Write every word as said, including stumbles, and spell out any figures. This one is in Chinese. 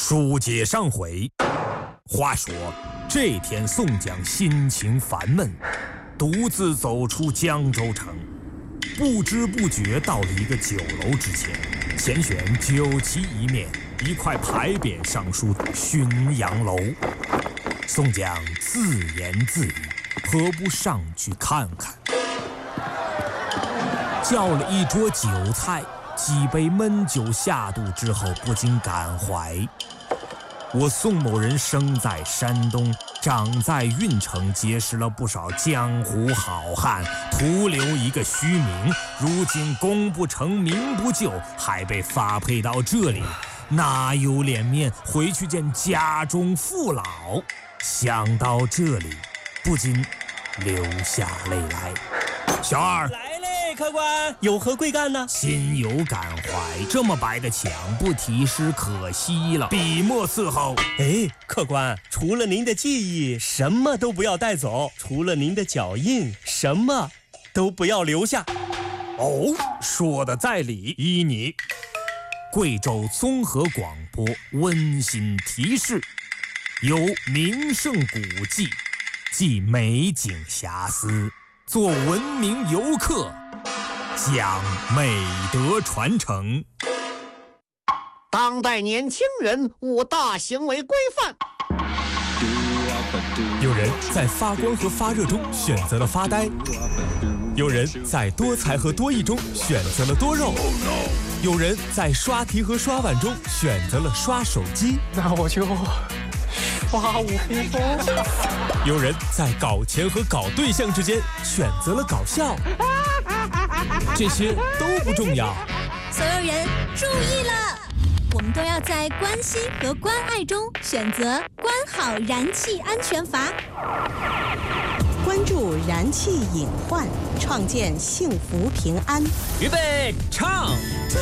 书接上回，话说这天宋江心情烦闷，独自走出江州城，不知不觉到了一个酒楼之前，前选酒旗一面，一块牌匾上书“浔阳楼”。宋江自言自语，何不上去看看？叫了一桌酒菜，几杯闷酒下肚之后，不禁感怀：我宋某人生在山东，长在郓城，结识了不少江湖好汉，徒留一个虚名。如今功不成名不就，还被发配到这里，哪有脸面回去见家中父老？想到这里，不禁流下泪来。小二， 来嘞，客官，有何贵干呢？ 心有感怀，这么白的墙不题诗可惜了，笔墨伺候。 哎，客官，除了您的记忆，什么都不要带走；除了您的脚印，什么都不要留下。 哦，说的在理，依你。贵州综合广播温馨提示：有名胜古迹，即美景遐思，做文明游客，讲美德传承。 当代年轻人五大行为规范。 有人在发光和发热中选择了发呆，有人在多才和多艺中选择了多肉，有人在刷题和刷碗中选择了刷手机， 那我就刷五分钟。 有人在搞钱和搞对象之间选择了搞笑，这些都不重要。 所有人注意了，我们都要在关心和关爱中选择关好燃气安全阀， 关注燃气隐患，创建幸福平安。 预备，唱。